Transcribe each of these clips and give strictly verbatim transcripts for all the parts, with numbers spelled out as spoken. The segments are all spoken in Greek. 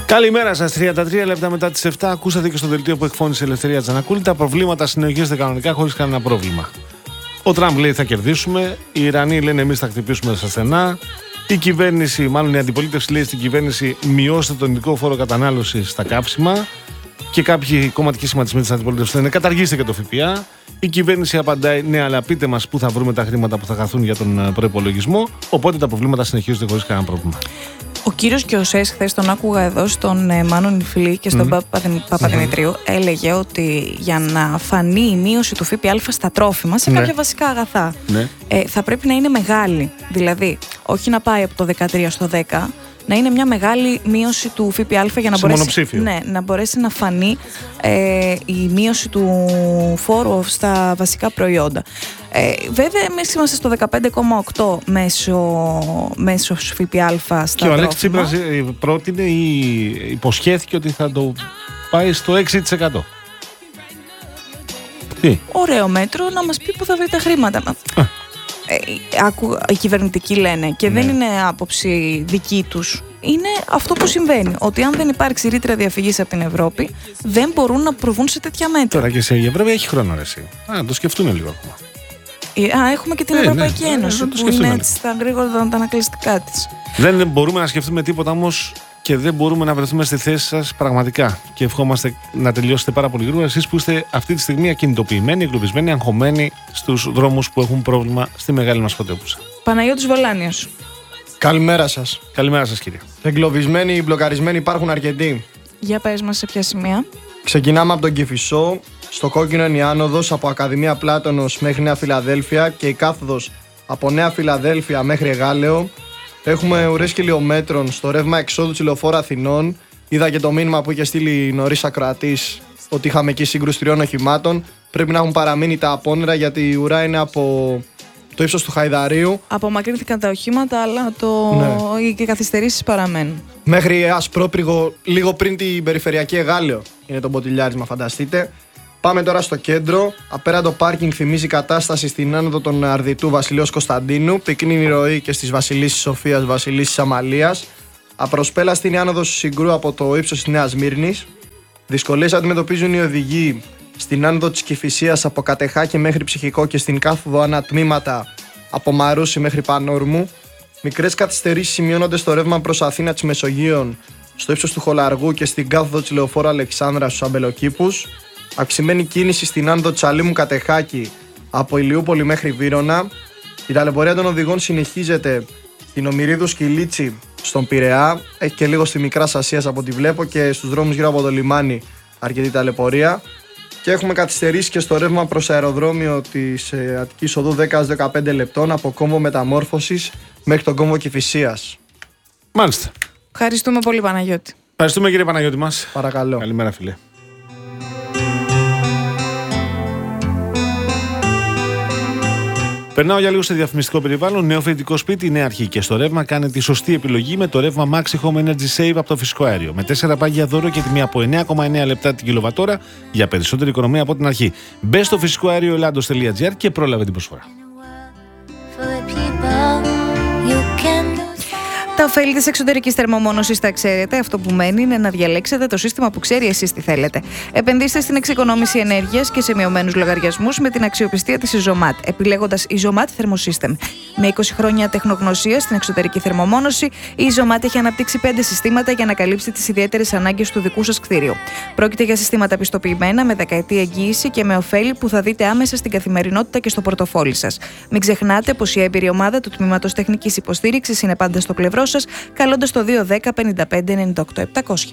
Καλημέρα σας, τριάντα τρία λεπτά μετά τις επτά. Ακούσατε και στο δελτίο που εκφώνησε η Ελευθερία Τζανακούλη. Τα προβλήματα συνεχίζονται κανονικά χωρίς κανένα πρόβλημα. Ο Τραμπ λέει θα κερδίσουμε. Οι Ιρανοί λένε εμείς θα χτυπήσουμε στα στενά. Η κυβέρνηση, μάλλον η αντιπολίτευση λέει στην κυβέρνηση μειώστε τον ειδικό φόρο κατανάλωσης στα καύσιμα. Και κάποιοι κομματικοί σχηματισμοί της αντιπολίτευσης λένε καταργήστε και το ΦΠΑ. Η κυβέρνηση απαντάει ναι, αλλά πείτε μας πού θα βρούμε τα χρήματα που θα χαθούν για τον προϋπολογισμό. Οπότε τα προβλήματα συνεχίζονται χωρίς κανένα πρόβλημα. Ο κύριος Γκιοσές, χθες τον άκουγα εδώ στον ε, Μάνο Νιφλή και στον mm. Παπαδημητρίου, mm. έλεγε ότι για να φανεί η μείωση του ΦΠΑ στα τρόφιμα, σε κάποια ναι. βασικά αγαθά, ναι. ε, θα πρέπει να είναι μεγάλη. Δηλαδή, όχι να πάει από το δεκατρία στο δέκα, να είναι μια μεγάλη μείωση του ΦΠΑ για να, μπορέσει, ναι, να μπορέσει να φανεί ε, η μείωση του φόρου στα βασικά προϊόντα. Ε, βέβαια, εμείς είμαστε στο δεκαπέντε κόμμα οκτώ μέσω, μέσω ΦΠΑ στα και ο Αλέξης Τσίπρας πρότεινε ή υποσχέθηκε ότι θα το πάει στο έξι τοις εκατό. Τι? Ωραίο μέτρο, να μας πει που θα βρει τα χρήματα. Α. Ε, άκου, οι κυβερνητικοί λένε και ναι. δεν είναι άποψη δική τους. Είναι αυτό που συμβαίνει. Ότι αν δεν υπάρξει ρήτρα διαφυγής από την Ευρώπη, δεν μπορούν να προβούν σε τέτοια μέτρα. Τώρα και σε η Ευρώπη έχει χρόνο ρε εσύ. Α, να το σκεφτούν λίγο ακόμα. Α, έχουμε και την ε, Ευρωπαϊκή ναι, Ένωση ναι, που είναι έτσι στα γρήγορα τα ανακλαστικά της. Δεν μπορούμε να σκεφτούμε τίποτα όμως και δεν μπορούμε να βρεθούμε στη θέση σας πραγματικά. Και ευχόμαστε να τελειώσετε πάρα πολύ γρήγορα. Εσείς που είστε αυτή τη στιγμή ακινητοποιημένοι, εγκλωβισμένοι, αγχωμένοι στους δρόμους που έχουν πρόβλημα στη μεγάλη μας πρωτεύουσα. Παναγιώτης Βολάνιος. Καλημέρα σας. Καλημέρα σας κύριε. Εγκλωβισμένοι, μπλοκαρισμένοι υπάρχουν αρκετοί. Για πες μας σε ποια σημεία. Ξεκινάμε από τον Κηφισό. Στο κόκκινο είναι η άνοδος από Ακαδημία Πλάτωνος μέχρι Νέα Φιλαδέλφια και η κάθοδος από Νέα Φιλαδέλφια μέχρι Εγάλεο. Έχουμε ουρές χιλιόμετρων στο ρεύμα εξόδου της Λεωφόρου Αθηνών. Είδα και το μήνυμα που είχε στείλει νωρίς ακροατής ότι είχαμε εκεί σύγκρουση τριών οχημάτων. Πρέπει να έχουν παραμείνει τα απόνερα γιατί η ουρά είναι από το ύψος του Χαϊδαρίου. Απομακρύνθηκαν τα οχήματα, αλλά το... ναι. οι καθυστερήσεις παραμένουν. Μέχρι Ασπρόπριγο, λίγο πριν την περιφερειακή Εγάλεο, είναι το μποτιλιάρισμα, φανταστείτε. Πάμε τώρα στο κέντρο. Απέραντο πάρκινγκ θυμίζει κατάσταση στην άνοδο των Αρδιτού Βασιλείος Κωνσταντίνου. Πυκνή η ροή και στις Βασιλίσσης Σοφίας, Βασιλίσσης Αμαλίας. Απροσπέλαστη είναι η άνοδος Συγκρού από το ύψος της Νέας Μύρνης. Δυσκολίες αντιμετωπίζουν οι οδηγοί στην άνοδο της Κηφισίας από Κατεχάκη μέχρι Ψυχικό και στην κάθοδο ανατμήματα από Μαρούσι μέχρι Πανόρμου. Μικρές καθυστερήσεις σημειώνονται στο ρεύμα προς Αθήνα της Μεσογείων, στο ύψος του Χολαργού και στην κάθοδο της Λεωφόρου Αλεξάνδρα στους Αμπελοκήπους. Αυξημένη κίνηση στην άνοδο Τσαλίμου Κατεχάκη από Ηλιούπολη μέχρι Βύρωνα. Η ταλαιπωρία των οδηγών συνεχίζεται στην Ομηρίδου Σκυλίτσι στον Πειραιά. Έχει και λίγο στη Μικρά Ασίας από ό,τι βλέπω και στους δρόμους γύρω από το λιμάνι αρκετή ταλαιπωρία. Και έχουμε καθυστερήσει και στο ρεύμα προς αεροδρόμιο της ε, Αττικής Οδού δέκα με δεκαπέντε λεπτών από κόμβο Μεταμόρφωσης μέχρι τον κόμβο Κηφισίας. Μάλιστα. Ευχαριστούμε πολύ Παναγιώτη. Ευχαριστούμε κύριε Παναγιώτη μας. Παρακαλώ. Καλημέρα φίλε. Περνάω για λίγο σε διαφημιστικό περιβάλλον. Νέο φοιτητικό σπίτι, νέα αρχή και στο ρεύμα. Κάνε τη σωστή επιλογή με το ρεύμα Maxi Home Energy Save από το φυσικό αέριο. Με τέσσερα πάγια δώρο και τιμή από εννέα κόμμα εννέα λεπτά την κιλοβατόρα για περισσότερη οικονομία από την αρχή. Μπες στο φυσικό αέριο ελλάδος τελεία τζι άρ και πρόλαβε την προσφορά. Τα ωφέλη της εξωτερικής θερμομόνωσης τα ξέρετε. Αυτό που μένει είναι να διαλέξετε το σύστημα που ξέρει εσείς τι θέλετε. Επενδύστε στην εξοικονόμηση ενέργειας και σε μειωμένους λογαριασμούς με την αξιοπιστία της Ιζωμάτ, επιλέγοντας Ιζωμάτ Thermosystem. Με είκοσι χρόνια τεχνογνωσία στην εξωτερική θερμομόνωση, η Ιζωμάτ έχει αναπτύξει πέντε συστήματα για να καλύψει τις ιδιαίτερες ανάγκες του δικού σας κτίριου. Πρόκειται για συστήματα πιστοποιημένα με δεκαετή εγγύηση και με ωφέλη που θα δείτε άμεσα στην καθημερινότητα και στο πορτοφόλι σας. Μην ξεχνάτε πως η έμπειρη ομάδα του Τμήματος Τεχνικής Υποστήριξης είναι πάντα στο πλευρό σας, καλώντας το δύο δέκα πενήντα πέντε ενενήντα οκτώ επτακόσια.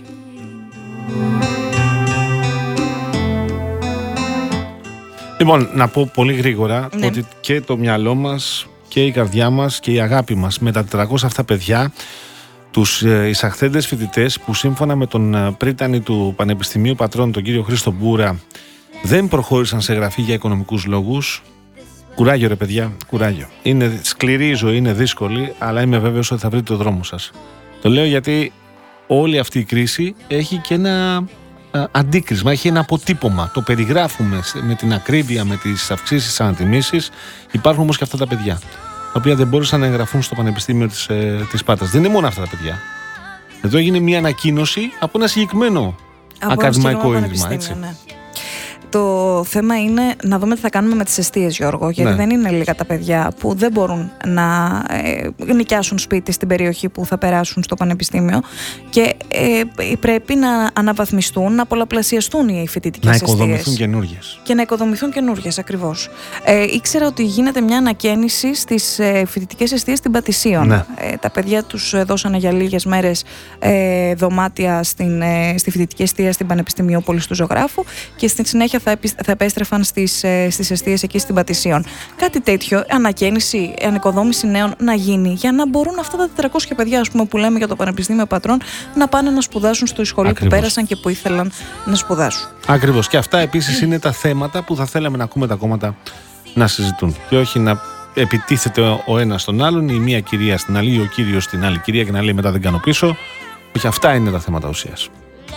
Λοιπόν, να πω πολύ γρήγορα ναι. ότι και το μυαλό μας και η καρδιά μας και η αγάπη μας με τα τετρακόσια αυτά παιδιά, τους εισαχθέντες φοιτητές που σύμφωνα με τον πρίτανη του Πανεπιστημίου Πατρών, τον κύριο Χρήστο Μπούρα, δεν προχώρησαν σε γραφή για οικονομικούς λόγους. Κουράγιο ρε παιδιά, κουράγιο. Είναι σκληρή η ζωή, είναι δύσκολη, αλλά είμαι βέβαιος ότι θα βρείτε το δρόμο σας. Το λέω γιατί όλη αυτή η κρίση έχει και ένα α, αντίκρισμα, έχει ένα αποτύπωμα. Το περιγράφουμε με την ακρίβεια, με τις αυξήσεις, τις ανατιμήσεις. Υπάρχουν όμως και αυτά τα παιδιά, τα οποία δεν μπόρεσαν να εγγραφούν στο Πανεπιστήμιο της, ε, της Πάτρας. Δεν είναι μόνο αυτά τα παιδιά. Εδώ έγινε μια ανακοίνωση από ένα συγκεκριμένο Από ακαδημαϊκό ένα ίδρυμα, έτσι. ναι. Το θέμα είναι να δούμε τι θα κάνουμε με τις εστίες, Γιώργο, γιατί Ναι. δεν είναι λίγα τα παιδιά που δεν μπορούν να ε, νοικιάσουν σπίτι στην περιοχή που θα περάσουν στο πανεπιστήμιο και ε, πρέπει να αναβαθμιστούν, να πολλαπλασιαστούν οι φοιτητικές Να εστίες. οικοδομηθούν καινούργιες. Και να οικοδομηθούν καινούργιες, ακριβώς. Ε, ήξερα ότι γίνεται μια ανακαίνιση στις ε, φοιτητικές εστίες στην Πατησίων. Ναι. Ε, τα παιδιά τους ε, δώσανε για λίγες μέρες ε, δωμάτια στην, ε, στη φοιτητική εστία στην Πανεπιστημιούπολης του Ζωγράφου και στη συνέχεια θα, επι, θα επέστρεφαν στις, ε, στις εστίες εκεί στην Πατησίων. Κάτι τέτοιο, ανακαίνιση, ανοικοδόμηση νέων να γίνει για να μπορούν αυτά τα τετρακόσια παιδιά, ας πούμε, που λέμε για το Πανεπιστήμιο Πατρών, να πάνε να σπουδάσουν στο σχολείο που πέρασαν και που ήθελαν να σπουδάσουν. Ακριβώς. Και αυτά επίσης είναι τα θέματα που θα θέλαμε να ακούμε τα κόμματα να συζητούν. Και όχι να επιτίθεται ο ένας στον άλλον, η μία κυρία στην άλλη, ή ο κύριος στην άλλη κυρία και να λέει μετά δεν κάνω πίσω. Και αυτά είναι τα θέματα ουσίας.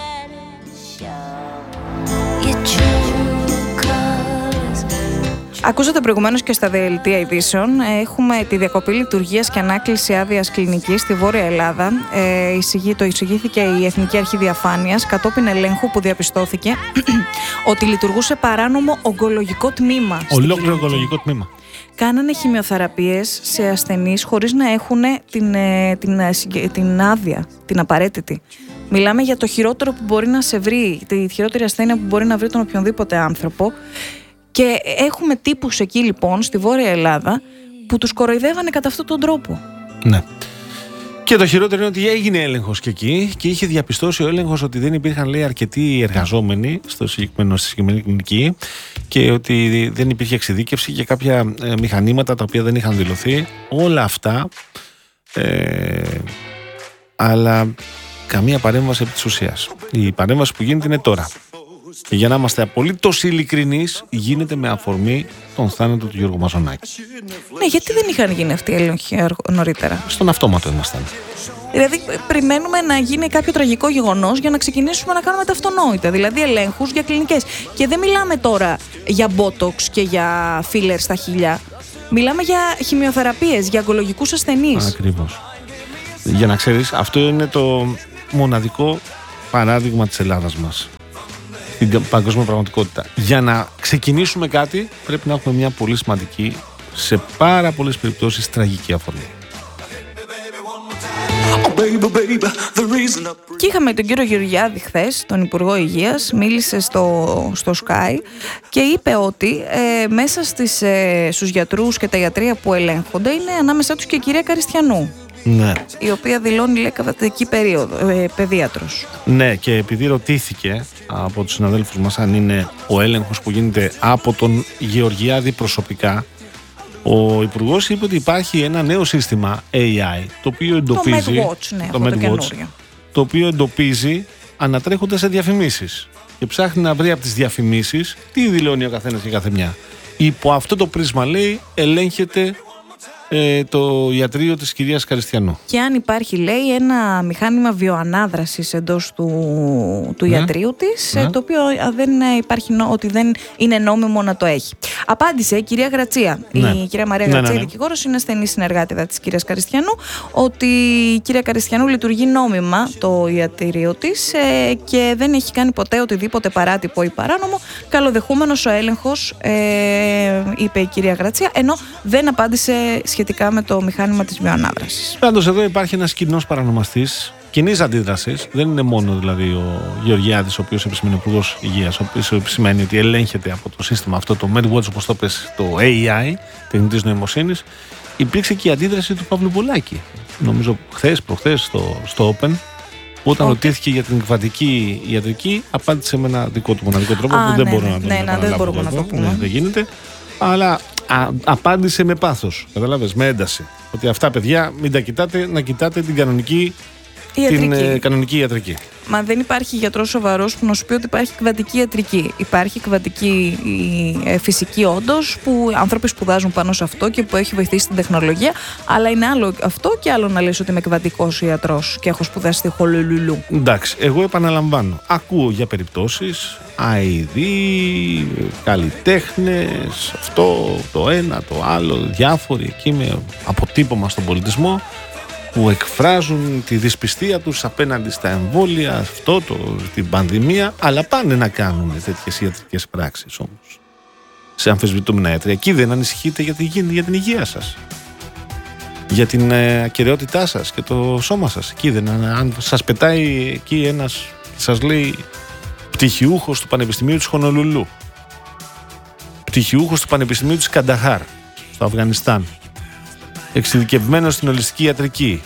Ακούσατε προηγουμένως και στα δελτία ειδήσεων. Έχουμε τη διακοπή λειτουργίας και ανάκληση άδειας κλινικής στη Βόρεια Ελλάδα. Ε, εισηγεί, το εισηγήθηκε η Εθνική Αρχή Διαφάνειας κατόπιν ελέγχου που διαπιστώθηκε ότι λειτουργούσε παράνομο ογκολογικό τμήμα. Ολόκληρο ογκολογικό τμήμα. Κάνανε χημειοθεραπείες σε ασθενείς χωρίς να έχουν την, την, την, την άδεια, την απαραίτητη. Μιλάμε για το χειρότερο που μπορεί να σε βρει, τη χειρότερη ασθένεια που μπορεί να βρει τον οποιονδήποτε άνθρωπο. Και έχουμε τύπους εκεί λοιπόν στη Βόρεια Ελλάδα που τους κοροϊδεύανε κατά αυτόν τον τρόπο. Ναι. Και το χειρότερο είναι ότι έγινε έλεγχος και εκεί και είχε διαπιστώσει ο έλεγχος ότι δεν υπήρχαν, λέει, αρκετοί εργαζόμενοι στο συγκεκριμένο, στη συγκεκριμένη κλινική και ότι δεν υπήρχε εξειδίκευση και κάποια ε, μηχανήματα τα οποία δεν είχαν δηλωθεί. Όλα αυτά, ε, αλλά καμία παρέμβαση επί της ουσίας. Η παρέμβαση που γίνεται είναι τώρα. Και για να είμαστε απολύτως ειλικρινείς, γίνεται με αφορμή τον θάνατο του Γιώργου Μαζονάκη. Ναι, γιατί δεν είχαν γίνει αυτοί οι έλεγχοι νωρίτερα? Στον αυτόματο ήμασταν. Δηλαδή, περιμένουμε να γίνει κάποιο τραγικό γεγονός για να ξεκινήσουμε να κάνουμε τα αυτονόητα. Δηλαδή, ελέγχους για κλινικές. Και δεν μιλάμε τώρα για μπότοξ και για φίλερ στα χείλια. Μιλάμε για χημειοθεραπείες, για ογκολογικούς ασθενείς. Ακριβώς. Για να ξέρεις, αυτό είναι το μοναδικό παράδειγμα της Ελλάδας μας. Στην παγκόσμια πραγματικότητα. Για να ξεκινήσουμε κάτι, πρέπει να έχουμε μια πολύ σημαντική, σε πάρα πολλές περιπτώσεις, τραγική αφορμή. Και είχαμε τον κύριο Γεωργιάδη χθες, τον Υπουργό Υγείας, μίλησε στο, στο Sky και είπε ότι ε, μέσα στις, ε, στους γιατρούς και τα ιατρεία που ελέγχονται είναι ανάμεσά τους και η κυρία Καριστιανού. Ναι. Η οποία δηλώνει, λέει, κατατική περίοδο, ε, παιδίατρος. Ναι, και επειδή ρωτήθηκε από τους συναδέλφους μας αν είναι ο έλεγχος που γίνεται από τον Γεωργιάδη προσωπικά, ο Υπουργός είπε ότι υπάρχει ένα νέο σύστημα έι άι το οποίο εντοπίζει το MedWatch, ναι, το, αυτό το MedWatch, καινούριο. το οποίο εντοπίζει ανατρέχοντας σε διαφημίσεις και ψάχνει να βρει από τις διαφημίσεις τι δηλώνει ο καθένας και κάθε μια. Υπό αυτό το πρίσμα, λέει, ελέγχεται ε, το ιατρείο της κυρίας Καριστιανού. Και αν υπάρχει, λέει, ένα μηχάνημα βιοανάδρασης εντός του, του ναι. ιατρείου της, ναι. το οποίο δεν υπάρχει, ότι δεν είναι νόμιμο να το έχει. Απάντησε η κυρία Γρατσία, ναι. η κυρία Μαρία ναι, Γρατσία, ναι, ναι. δικηγόρος, είναι στενή συνεργάτηδα της κυρίας Καριστιανού, ότι η κυρία Καριστιανού λειτουργεί νόμιμα το ιατρείο της ε, και δεν έχει κάνει ποτέ οτιδήποτε παράτυπο ή παράνομο. Καλοδεχούμενος ο έλεγχος, ε, είπε η κυρία Γρατσία, ενώ δεν απάντησε σχετικά με το μηχάνημα της βιοανάδρασης. Πάντως εδώ υπάρχει ένας κοινός παρανομαστής κοινής αντίδρασης. Δεν είναι μόνο δηλαδή ο Γεωργιάδης, ο οποίος επισημαίνει, ο Υπουργός Υγείας, ο οποίος επισημαίνει ότι ελέγχεται από το σύστημα αυτό, το MedWatch, όπως το πες, το έι άι, τεχνητής νοημοσύνης. Υπήρξε και η αντίδραση του Παύλου Πολάκη. Νομίζω χθες, προχθές στο, στο Open, όταν okay. ρωτήθηκε για την κβαντική ιατρική, απάντησε με ένα δικό του μοναδικό τρόπο Α, που δεν ναι, μπορώ ναι, να το ναι, ναι, δεν μπορούμε να το πούμε. Ναι, δεν γίνεται. Αλλά α, απάντησε με πάθος, καταλάβες, με ένταση. Ότι αυτά, παιδιά, μην τα κοιτάτε, να κοιτάτε την κανονική ιατρική. Την ε, κανονική ιατρική. Μα δεν υπάρχει γιατρός σοβαρός που να σου πει ότι υπάρχει κβαντική ιατρική. Υπάρχει κβαντική ε, φυσική, όντως, που άνθρωποι σπουδάζουν πάνω σε αυτό και που έχει βοηθήσει την τεχνολογία. Αλλά είναι άλλο αυτό και άλλο να λες ότι είμαι κβαντικός ιατρός και έχω σπουδάσει στη Χολολουλού. Εντάξει, εγώ επαναλαμβάνω. Ακούω για περιπτώσεις άι ντι, καλλιτέχνες, αυτό, το ένα, το άλλο, διάφοροι εκεί με αποτύπωμα στον πολιτισμό. που εκφράζουν τη δυσπιστία τους απέναντι στα εμβόλια, αυτό, το, την πανδημία, αλλά πάνε να κάνουν τέτοιες ιατρικές πράξεις όμως σε αμφισβητούμενα ιατρία. Εκεί δεν ανησυχείτε για την, για την υγεία σας, για την ε, ακεραιότητά σας και το σώμα σας? Εκεί δεν, αν σας πετάει εκεί ένας, σας λέει πτυχιούχος του Πανεπιστημίου της Χονολουλού, πτυχιούχος του Πανεπιστημίου της Κανταχάρ στο Αφγανιστάν, εξειδικευμένος στην ολιστική ιατρική,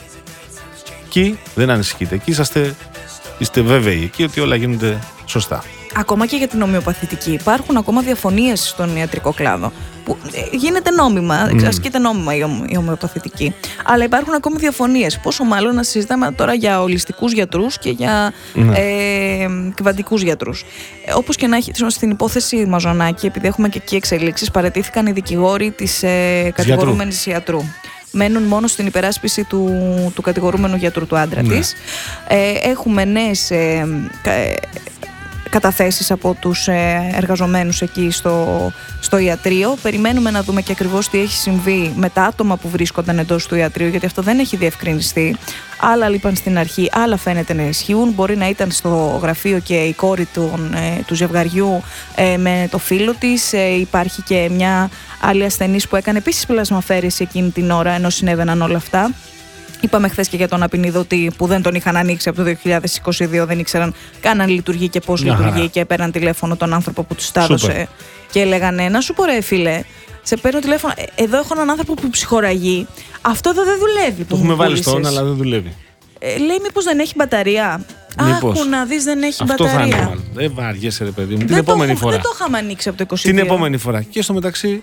εκεί δεν ανησυχείτε, εκεί είσαστε, είστε βέβαιοι εκεί ότι όλα γίνονται σωστά. Ακόμα και για την ομοιοπαθητική υπάρχουν ακόμα διαφωνίες στον ιατρικό κλάδο, που γίνεται νόμιμα, mm. ασκείται νόμιμα η, ομ, η ομοιοπαθητική, αλλά υπάρχουν ακόμα διαφωνίες, πόσο μάλλον να συζητάμε τώρα για ολιστικούς γιατρούς και για mm. ε, κβαντικούς γιατρούς. Ε, όπως και να έχει, στην υπόθεση Μαζονάκη, επειδή έχουμε και εκεί εξελίξεις, παραιτήθηκαν οι δικηγόροι της ε, κατηγορούμενης ιατρού. Μένουν μόνο στην υπεράσπιση του, του κατηγορούμενου γιατρού, του άντρα ναι. της. Ε, έχουμε νέες ε, ε, καταθέσεις από τους εργαζομένους εκεί στο, στο ιατρείο. Περιμένουμε να δούμε και ακριβώς τι έχει συμβεί με τα άτομα που βρίσκονταν εντός του ιατρείου, γιατί αυτό δεν έχει διευκρινιστεί. Άλλα λείπαν στην αρχή, άλλα φαίνεται να ισχύουν. Μπορεί να ήταν στο γραφείο και η κόρη του, του ζευγαριού με το φίλο της. Υπάρχει και μια άλλη ασθενής που έκανε επίσης πλασμαφέρηση εκείνη την ώρα, ενώ συνέβαιναν όλα αυτά. Είπαμε χθες και για τον Απεινιδωτή που δεν τον είχαν ανοίξει από το δύο χιλιάδες είκοσι δύο, δεν ήξεραν καν αν λειτουργεί και πώς λειτουργεί χαρά. Και έπαιρναν τηλέφωνο τον άνθρωπο που τους τα έδωσε και λέγανε να σου πω ρε φίλε, σε παίρνω τηλέφωνο, εδώ έχω έναν άνθρωπο που ψυχοραγεί, αυτό εδώ δεν δουλεύει. Το έχουμε βάλει στον, αλλά δεν δουλεύει. Ε, λέει μήπως δεν έχει μπαταρία. Μήπως. Άκου να δεις, δεν έχει αυτό μπαταρία. Θα είναι, δεν βάριεσαι ρε παιδί μου. Δεν την επόμενη το, φορά. Δεν το είχαμε ανοίξει από το είκοσι δύο. Την επόμενη φορά. Και στο μεταξύ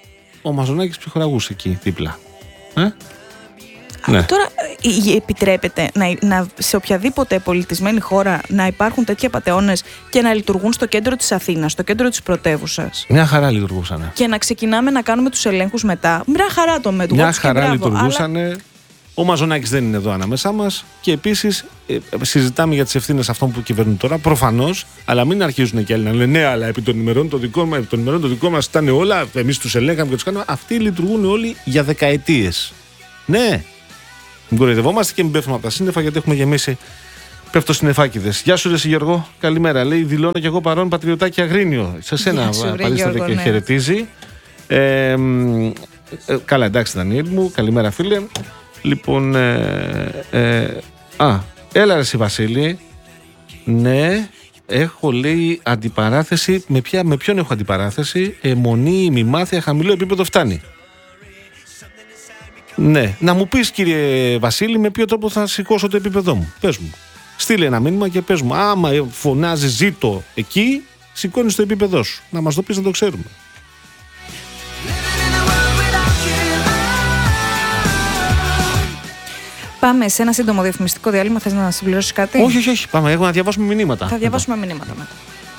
ο Μαζονάκης ψυχοραγούσε εκεί δίπλα. Ε? Ναι. Τώρα επιτρέπεται να, να, σε οποιαδήποτε πολιτισμένη χώρα να υπάρχουν τέτοια πατεώνες και να λειτουργούν στο κέντρο της Αθήνας, στο κέντρο της πρωτεύουσας? Μια χαρά λειτουργούσαν. Και να ξεκινάμε να κάνουμε τους ελέγχους μετά. Μια χαρά το μέτωπο. Μια χαρά λειτουργούσαν. Αλλά... Ο Μαζονάκης δεν είναι εδώ ανάμεσά μας. Και επίσης ε, συζητάμε για τις ευθύνες αυτών που κυβερνούν τώρα. Προφανώς, αλλά μην αρχίζουν και άλλοι να λένε ναι, αλλά επί των ημερών το δικό μας, των ημερών το δικό μας ήταν όλα. Εμείς τους ελέγχαμε και τους κάναμε. Αυτοί λειτουργούν όλοι για δεκαετίες. Ναι. Μην κοροϊδευόμαστε και μην πέφτουμε από τα σύννεφα, γιατί έχουμε γεμίσει πέφτω-συννεφάκηδες. Γεια σου, ρε Γιώργο. Καλημέρα. Λέει: δηλώνω και εγώ παρόν, Πατριωτάκι Αγρίνιο. Σε σένα, παρίσταται και ναι. χαιρετίζει. Ε, ε, καλά, εντάξει, Δανιήλ μου. Καλημέρα, φίλε. Λοιπόν. Ε, ε, α, έλα, ρε εσύ, Βασίλη. Ναι, έχω λέει αντιπαράθεση. Με, ποια, με ποιον έχω αντιπαράθεση? Αιμονή, ημιμάθεια, χαμηλό επίπεδο φτάνει. Ναι, να μου πεις κύριε Βασίλη με ποιο τρόπο θα σηκώσω το επίπεδό μου. Πες μου. Στείλε ένα μήνυμα και πες μου. Άμα φωνάζει ζήτω εκεί, σηκώνεις το επίπεδό σου. Να μας το πεις να το ξέρουμε. Πάμε σε ένα σύντομο διαφημιστικό διάλειμμα. Θες να συμπληρώσεις κάτι? Όχι, όχι, όχι. Πάμε. Έχουμε να διαβάσουμε μηνύματα. Θα διαβάσουμε εδώ. μηνύματα μετά.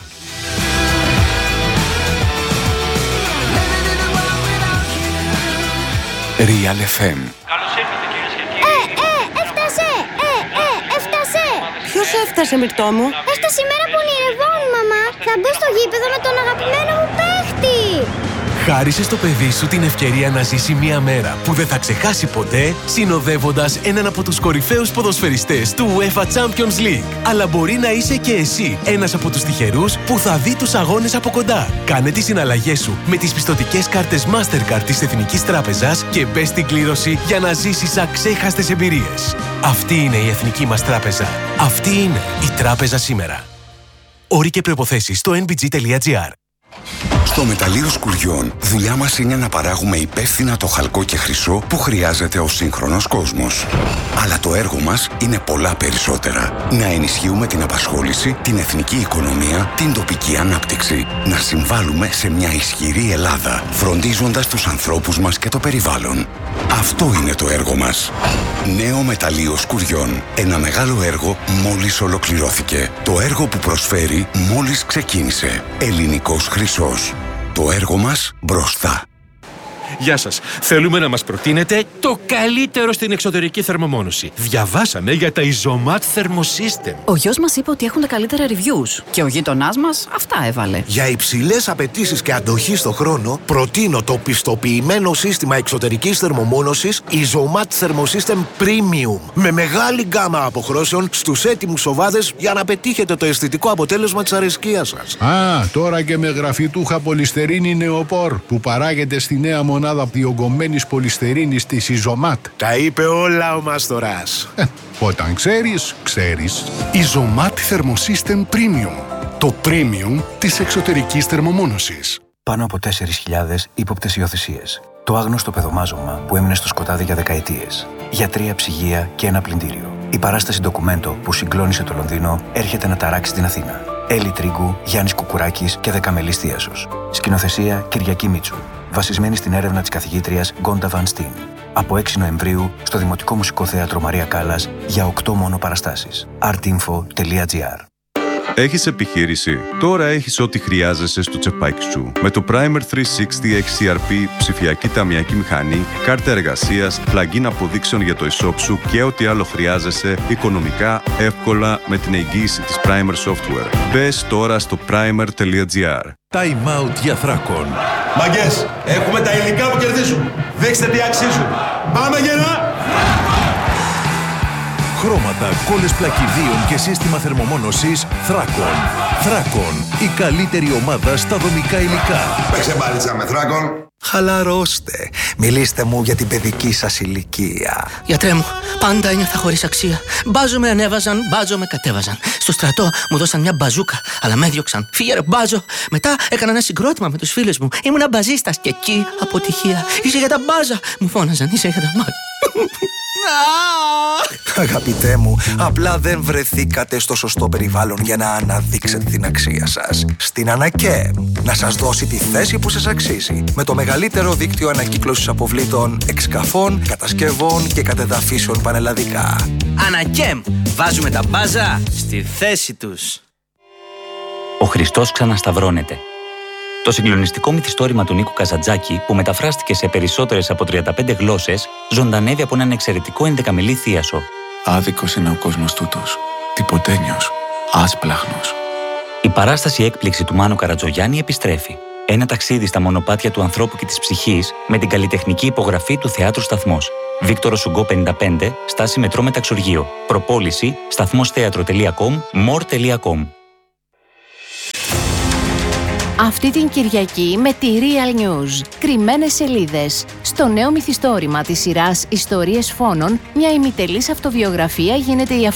Real εφ εμ. Καλώς ήρθατε κυρίες και κύριοι. Ε, ε, έφτασε! Ε, ε, έφτασε! Ποιος έφτασε, Μυρτώ μου? Έφτασε η μέρα που ονειρευόμουν, μαμά. Θα μπω στο γήπεδο με τον αγαπημένο μου παίχτη. Χάρισε στο παιδί σου την ευκαιρία να ζήσει μια μέρα που δεν θα ξεχάσει ποτέ, συνοδεύοντας έναν από τους κορυφαίους ποδοσφαιριστές του UEFA Champions League. Αλλά μπορεί να είσαι και εσύ ένας από τους τυχερούς που θα δει τους αγώνες από κοντά. Κάνε τις συναλλαγές σου με τις πιστωτικές κάρτες Mastercard της Εθνικής Τράπεζας και μπες στην κλήρωση για να ζήσεις αξέχαστες εμπειρίες. Αυτή είναι η Εθνική μας Τράπεζα. Αυτή είναι η Τράπεζα σήμερα. Όροι και προϋποθέσεις στο εν μπι τζι τελεία τζι άρ. Στο μεταλλείο Σκουριών, δουλειά μας είναι να παράγουμε υπεύθυνα το χαλκό και χρυσό που χρειάζεται ο σύγχρονος κόσμος. Αλλά το έργο μας είναι πολλά περισσότερα. Να ενισχύουμε την απασχόληση, την εθνική οικονομία, την τοπική ανάπτυξη. Να συμβάλλουμε σε μια ισχυρή Ελλάδα, φροντίζοντας τους ανθρώπους μας και το περιβάλλον. Αυτό είναι το έργο μας. Νέο μεταλλείο Σκουριών. Ένα μεγάλο έργο μόλις ολοκληρώθηκε. Το έργο που προσφέρει μόλις ξεκίνησε. Ελληνικός χρυσός. Το έργο μας μπροστά. Γεια σας. Θέλουμε να μας προτείνετε το καλύτερο στην εξωτερική θερμομόνωση. Διαβάσαμε για τα Isomat Thermosystem. Ο γιος μας είπε ότι έχουν τα καλύτερα reviews και ο γείτονάς μας αυτά έβαλε. Για υψηλές απαιτήσεις και αντοχή στο χρόνο, προτείνω το πιστοποιημένο σύστημα εξωτερικής θερμομόνωσης Isomat Thermosystem Premium. Με μεγάλη γκάμα αποχρώσεων στους έτοιμους οβάδες για να πετύχετε το αισθητικό αποτέλεσμα της αρεσκίας σας. Α, τώρα και με γραφιτούχα πολυστερίνη νεοπόρ που παράγεται στη νέα μονάδα διογκωμένης πολυστερίνης της Isomat. Τα είπε όλα ο Μάστορας. Ε, όταν ξέρεις, ξέρεις. Isomat Thermosystem Premium. Το premium της εξωτερικής θερμομόνωσης. Πάνω από τέσσερις χιλιάδες ύποπτες υιοθεσίες. Το άγνωστο παιδομάζωμα που έμεινε στο σκοτάδι για δεκαετίες. Γιατρία, ψυγεία και ένα πλυντήριο. Η παράσταση ντοκουμέντο που συγκλώνησε το Λονδίνο έρχεται να ταράξει την Αθήνα. Έλλη Τρίγκου, Γιάννης Κουκουράκης και Δεκαμελής Θίασος. Σκηνοθεσία Κυριακή Μίτσου. Βασισμένη στην έρευνα της καθηγήτριας Γκόντα Βαν Στίν. Από έξι Νοεμβρίου στο Δημοτικό Μουσικό Θέατρο Μαρία Κάλλας για οκτώ μόνο παραστάσεις. artinfo τελεία gr. Έχεις επιχείρηση? Τώρα έχεις ό,τι χρειάζεσαι στο τσεπάκι σου. Με το Primer τριακόσια εξήντα εξ σι αρ πι, ψηφιακή ταμιακή μηχανή, κάρτα εργασίας, plugin αποδείξεων για το e-shop σου και ό,τι άλλο χρειάζεσαι οικονομικά, εύκολα με την εγγύηση της Primer Software. Μπες τώρα στο primer τελεία gr. Time out για Θράκον. Μαγκές, έχουμε τα υλικά που κερδίζουν. Δείξτε τι αξίζουν. Πάμε γερά! Χρώματα, κόλλες πλακιδίων και σύστημα θερμομόνωσης Θράκον. Θράκον, η καλύτερη ομάδα στα δομικά υλικά. Παίξε μπάλιτσα με Θράκον. Χαλαρώστε. Μιλήστε μου για την παιδική σας ηλικία. Γιατρέ μου, πάντα ένιωθα χωρίς αξία. Μπάζο με ανέβαζαν, μπάζο με κατέβαζαν. Στο στρατό μου δώσαν μια μπαζούκα, αλλά με έδιωξαν. Φύγε ρε μπάζο. Μετά έκανα ένα συγκρότημα με τους φίλους μου. Ήμουνα μπαζίστας και εκεί αποτυχία. Είσαι για τα μπάζα. Μου φώναζαν, είσαι για τα μάτια. Αγαπητέ μου, απλά δεν βρεθήκατε στο σωστό περιβάλλον για να αναδείξετε την αξία σας. Στην Ανακέμ, να σας δώσει τη θέση που σας αξίζει. Με το μεγαλύτερο δίκτυο ανακύκλωσης αποβλήτων, εξκαφών, κατασκευών και κατεδαφίσεων πανελλαδικά. Ανακέμ, βάζουμε τα μπάζα στη θέση τους. Ο Χριστός ξανασταυρώνεται. Το συγκλονιστικό μυθιστόρημα του Νίκου Καζαντζάκη, που μεταφράστηκε σε περισσότερες από τριάντα πέντε γλώσσες, ζωντανεύει από έναν εξαιρετικό ενδεκαμελή θίασο. Άδικος είναι ο κόσμος τούτος. Τυποτένιος. Άσπλαχνος. Η παράσταση έκπληξη του Μάνου Καρατζογιάννη επιστρέφει. Ένα ταξίδι στα μονοπάτια του ανθρώπου και της ψυχής με την καλλιτεχνική υπογραφή του Θεάτρου Σταθμός. Βίκτορο Σουγκό πενήντα πέντε, στάση μετρό Μεταξουργείο. Προπόληση σταθμόσθέατρο τελεία κομ, μορ τελεία κομ. Αυτή την Κυριακή με τη Real News. Κρυμμένες σελίδες. Στο νέο μυθιστόρημα της σειράς Ιστορίες Φόνων, μια ημιτελής αυτοβιογραφία γίνεται η